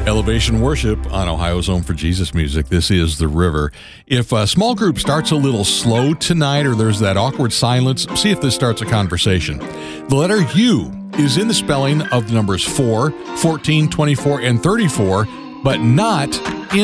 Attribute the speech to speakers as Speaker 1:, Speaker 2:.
Speaker 1: Elevation Worship on Ohio's Home for Jesus Music. This is The River. If a small group starts a little slow tonight or there's that awkward silence, see if this starts a conversation. The letter U is in the spelling of the numbers 4, 14, 24, and 34, but not